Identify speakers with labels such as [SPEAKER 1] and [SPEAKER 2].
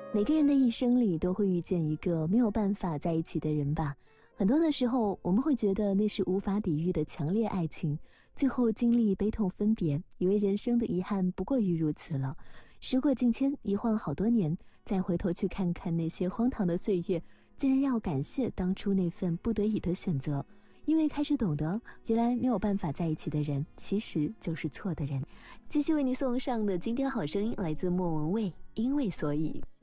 [SPEAKER 1] 每个人的一生里都会遇见一个没有办法在一起的人吧。很多的时候我们会觉得那是无法抵御的强烈爱情，最后经历悲痛分别，以为人生的遗憾不过于如此了。时过境迁，一晃好多年，再回头去看看那些荒唐的岁月，竟然要感谢当初那份不得已的选择。因为开始懂得，原来没有办法在一起的人其实就是错的人。继续为你送上的经典好声音来自莫文蔚，因为所以。